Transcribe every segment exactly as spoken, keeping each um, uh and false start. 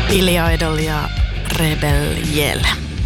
Billy Idol ja Rebel Yell.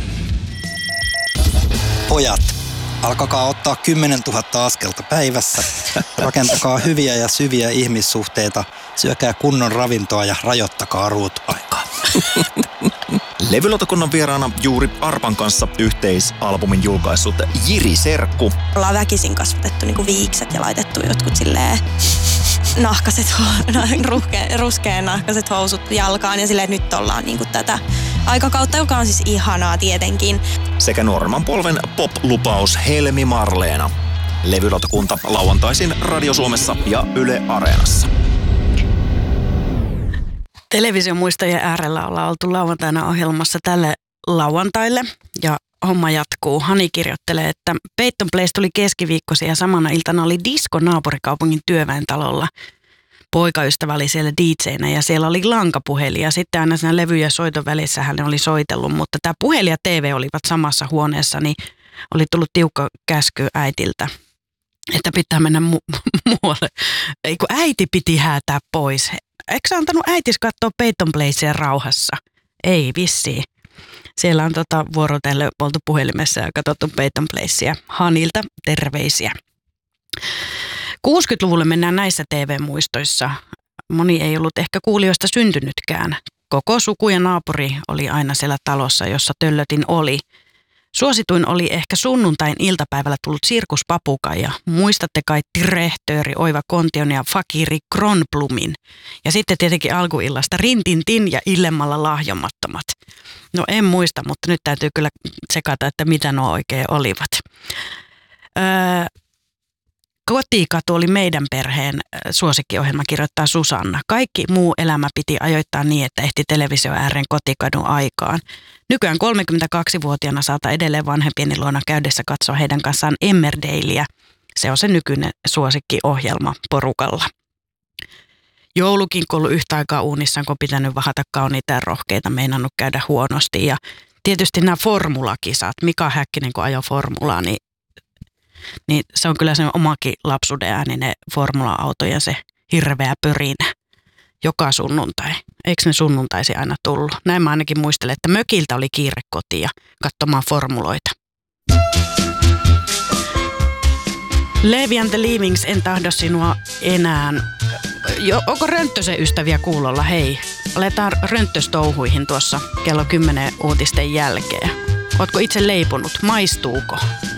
Pojat, alkakaa ottaa kymmenentuhatta askelta päivässä. Rakentakaa hyviä ja syviä ihmissuhteita. Syökää kunnon ravintoa ja rajoittakaa ruutuaikaa. Levylautakunnan vieraana juuri Arpan kanssa yhteisalbumin julkaissut Jiri Serkku. Ollaan väkisin kasvatettu niinku viikset ja laitettu jotkut silleen nahkaset, ruskea, ruskeen nahkaset housut jalkaan ja silleen nyt ollaan niinku tätä aikakautta, joka on siis ihanaa tietenkin. Sekä nuoremman polven pop-lupaus Helmi Marleena. Levylautakunta lauantaisin Radio Suomessa ja Yle Areenassa. Television muistajien äärellä ollaan oltu lauantaina ohjelmassa tälle lauantaille ja homma jatkuu. Hani kirjoittelee, että Peyton Place tuli keskiviikkosi ja samana iltana oli disko naapurikaupungin työväentalolla. Poikaystävä oli siellä D J:nä ja siellä oli lankapuhelin ja sitten aina siinä levy- ja soiton välissä hän oli soitellut, mutta tämä puhelin ja T V olivat samassa huoneessa, niin oli tullut tiukka käsky äitiltä, että pitää mennä mu- muualle. Ei kun äiti piti häätää pois. Eikö sä antanut äitis katsoa Peyton Placea rauhassa? Ei vissiin. Siellä on tota vuorotelle oltu puhelimessa ja katsottu Peyton Placea. Hanilta terveisiä. kuusikymmentäluvulle mennään näissä T V-muistoissa. Moni ei ollut ehkä kuulijoista syntynytkään. Koko suku ja naapuri oli aina siellä talossa, jossa Töllötin oli. Suosituin oli ehkä sunnuntain iltapäivällä tullut sirkuspapukaija. Muistatte kai Tirehtööri, Oiva Kontion ja Fakiri Kronblumin. Ja sitten tietenkin alkuillasta Rintintin ja Illemmalla lahjomattomat. No en muista, mutta nyt täytyy kyllä tsekata, että mitä nuo oikein olivat. Öö, Kotikatu oli meidän perheen suosikkiohjelma, kirjoittaa Susanna. Kaikki muu elämä piti ajoittaa niin, että ehti televisio ääreen kotikadun aikaan. Nykyään kolmekymmentäkaksivuotiaana saata edelleen vanhempieni luona käydessä katsoa heidän kanssaan Emmerdaleä. Se on se nykyinen suosikkiohjelma porukalla. Joulukin kun ollut yhtä aikaa uunissaan, kun on pitänyt vahata kauniita ja rohkeita, meinannut käydä huonosti. Ja tietysti nämä formulakisat, Mika Häkkinen kun ajoi formulaa, niin Niin se on kyllä se omakin lapsuuden ääni, ne formula-autojen se hirveä pörinä joka sunnuntai. Eikö ne sunnuntaisi aina tullut? Näin mä ainakin muistelen, että mökiltä oli kiire kotiin katsomaan formuloita. Levi and the Leavings, en tahdo sinua enää. Jo, onko Rönttösen ystäviä kuulolla? Hei, aletaan Rönttöstouhuihin tuossa kello kymmenen uutisten jälkeen. Ootko itse leiponut? Maistuuko?